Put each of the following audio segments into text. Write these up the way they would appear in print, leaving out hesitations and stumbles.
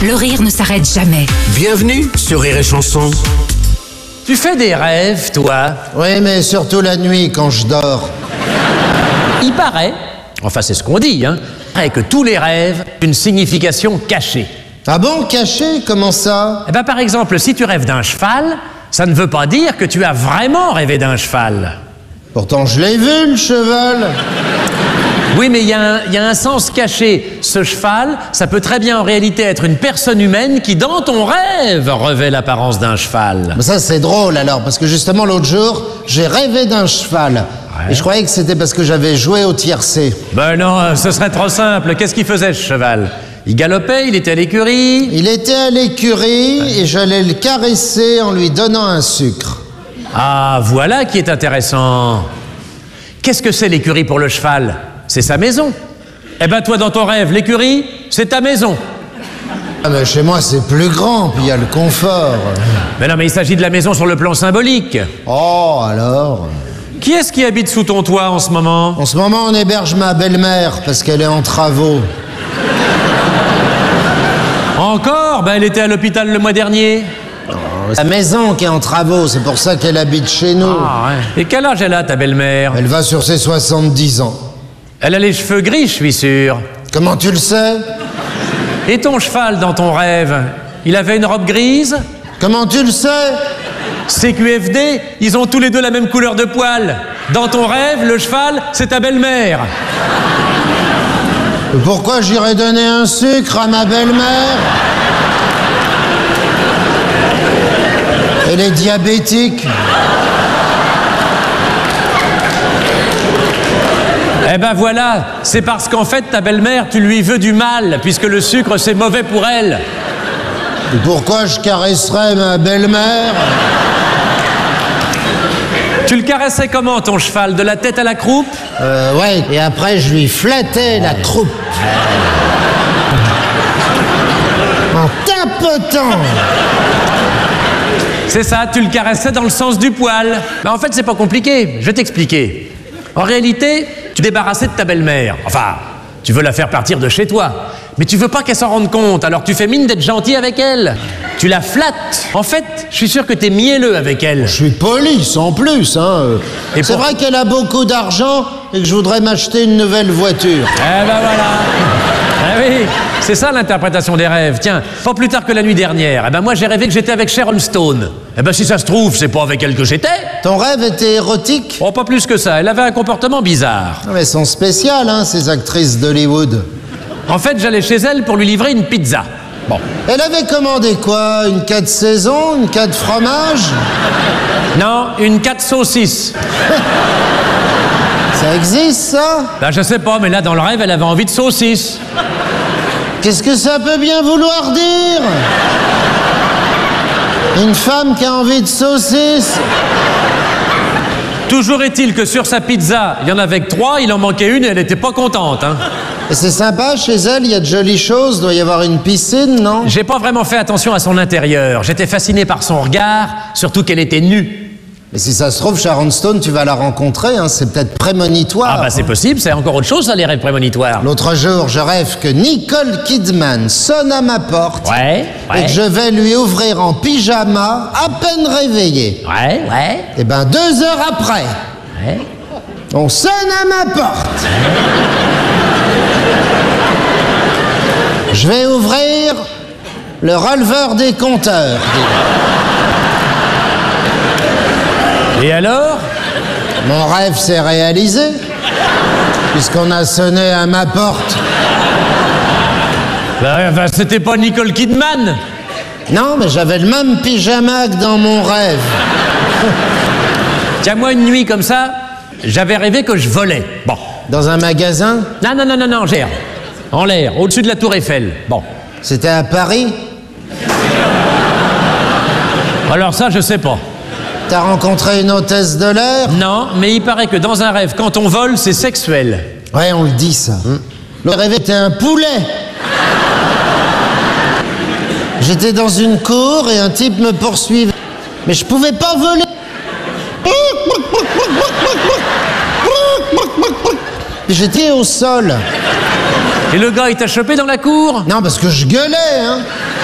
Le rire ne s'arrête jamais. Bienvenue sur Rire et Chanson. Tu fais des rêves, toi? Oui, mais surtout la nuit, quand je dors. Il paraît, enfin c'est ce qu'on dit, que tous les rêves ont une signification cachée. Ah bon, caché? Comment ça? Eh ben, par exemple, si tu rêves d'un cheval, ça ne veut pas dire que tu as vraiment rêvé d'un cheval. Pourtant, je l'ai vu, le cheval. Oui, mais il y a un sens caché. Ce cheval, ça peut très bien en réalité être une personne humaine qui, dans ton rêve, revêt l'apparence d'un cheval. Mais ça, c'est drôle, alors, parce que justement, l'autre jour, j'ai rêvé d'un cheval. Ouais. Et je croyais que c'était parce que j'avais joué au tiercé. Ben non, ce serait trop simple. Qu'est-ce qu'il faisait, ce cheval? Il galopait, il était à l'écurie? Il était à l'écurie et j'allais le caresser en lui donnant un sucre. Ah, voilà qui est intéressant. Qu'est-ce que c'est l'écurie pour le cheval? C'est sa maison. Eh ben toi, dans ton rêve, l'écurie, c'est ta maison. Ah, mais chez moi, c'est plus grand, puis il y a le confort. Mais non, mais il s'agit de la maison sur le plan symbolique. Oh, alors? Qui est-ce qui habite sous ton toit en ce moment? En ce moment, on héberge ma belle-mère parce qu'elle est en travaux. Encore? Ben elle était à l'hôpital le mois dernier. La maison qui est en travaux, c'est pour ça qu'elle habite chez nous. Ah ouais. Et quel âge elle a, ta belle-mère? Elle va sur ses 70 ans. Elle a les cheveux gris, je suis sûr. Comment tu le sais? Et ton cheval dans ton rêve, il avait une robe grise? Comment tu le sais? CQFD, ils ont tous les deux la même couleur de poil. Dans ton rêve, le cheval, c'est ta belle-mère. Pourquoi j'irais donner un sucre à ma belle-mère? Elle est diabétique. Eh ben voilà, c'est parce qu'en fait, ta belle-mère, tu lui veux du mal, puisque le sucre, c'est mauvais pour elle. Et pourquoi je caresserais ma belle-mère? Tu le caressais comment, ton cheval? De la tête à la croupe? Ouais, et après je lui flattais la croupe. En tapotant. C'est ça, tu le caressais dans le sens du poil. Ben en fait, c'est pas compliqué, je vais t'expliquer. En réalité, tu débarrassais de ta belle-mère. Enfin, tu veux la faire partir de chez toi. Mais tu veux pas qu'elle s'en rende compte, alors tu fais mine d'être gentil avec elle. Tu la flattes. En fait, je suis sûr que t'es mielleux avec elle. Je suis poli, sans plus, Et c'est vrai qu'elle a beaucoup d'argent et que je voudrais m'acheter une nouvelle voiture. Eh ben voilà. Ah oui, c'est ça l'interprétation des rêves. Tiens, pas plus tard que la nuit dernière, eh ben moi j'ai rêvé que j'étais avec Sharon Stone. Eh ben si ça se trouve, c'est pas avec elle que j'étais. Ton rêve était érotique? Oh, pas plus que ça, elle avait un comportement bizarre. Mais elles sont spéciales, ces actrices d'Hollywood. En fait, j'allais chez elle pour lui livrer une pizza. Bon. Elle avait commandé quoi? Une 4 saisons? Une 4 fromage? Non, une 4 saucisses. Ça existe, ça? Ben je sais pas, mais là dans le rêve, elle avait envie de saucisses. Qu'est-ce que ça peut bien vouloir dire? Une femme qui a envie de saucisses? Toujours est-il que sur sa pizza, il y en avait que 3, il en manquait une et elle était pas contente, Et c'est sympa, chez elle, il y a de jolies choses, doit y avoir une piscine, non? J'ai pas vraiment fait attention à son intérieur. J'étais fasciné par son regard, surtout qu'elle était nue. Mais si ça se trouve, Sharon Stone, tu vas la rencontrer, c'est peut-être prémonitoire. Ah bah c'est possible, c'est encore autre chose, ça, les rêves prémonitoires. L'autre jour, je rêve que Nicole Kidman sonne à ma porte Ouais. et que je vais lui ouvrir en pyjama, à peine réveillé. Ouais. Et ben 2 heures après, Ouais. on sonne à ma porte. Je vais ouvrir le releveur des compteurs. Et alors? Mon rêve s'est réalisé, puisqu'on a sonné à ma porte. Bah, c'était pas Nicole Kidman. Non, mais j'avais le même pyjama que dans mon rêve. Tiens, moi, une nuit comme ça, j'avais rêvé que je volais. Bon. Dans un magasin? Non, j'ai en l'air, au-dessus de la tour Eiffel. Bon. C'était à Paris? Alors ça, je sais pas. T'as rencontré une hôtesse de l'air? Non, mais il paraît que dans un rêve, quand on vole, c'est sexuel. Ouais, on le dit, ça. Le rêve était un poulet. J'étais dans une cour et un type me poursuivait. Mais je pouvais pas voler. J'étais au sol. Et le gars, il t'a chopé dans la cour? Non, parce que je gueulais,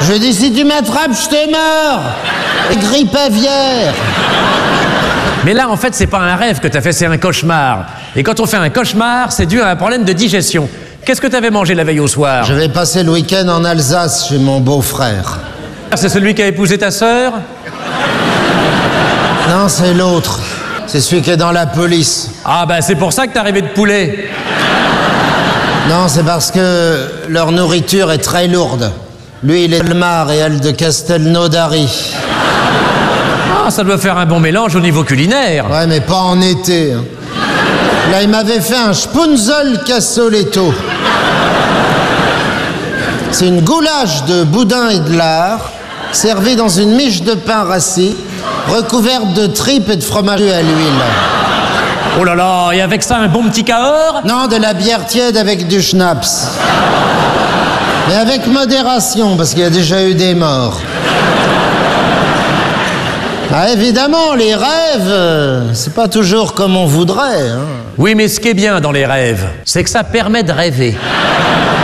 Je lui ai dit, si tu m'attrapes, je te mords. Grippe aviaire. Mais là, en fait, c'est pas un rêve que t'as fait, c'est un cauchemar. Et quand on fait un cauchemar, c'est dû à un problème de digestion. Qu'est-ce que t'avais mangé la veille au soir? Je vais passer le week-end en Alsace chez mon beau-frère. C'est celui qui a épousé ta sœur? Non, c'est l'autre. C'est celui qui est dans la police. Ah bah c'est pour ça que t'as rêvé de poulet. Non, c'est parce que leur nourriture est très lourde. Lui, il est de Colmar et elle de Castelnaudary. Ah, ça doit faire un bon mélange au niveau culinaire. Ouais, mais pas en été. Hein. Là, il m'avait fait un spunzel cassoletto. C'est une goulash de boudin et de lard, servie dans une miche de pain rassis, recouverte de tripes et de fromage à l'huile. Oh là là, et avec ça un bon petit Cahors? Non, de la bière tiède avec du schnapps. Mais avec modération, parce qu'il y a déjà eu des morts. Ah, évidemment, les rêves, c'est pas toujours comme on voudrait. Hein. Oui, mais ce qui est bien dans les rêves, c'est que ça permet de rêver.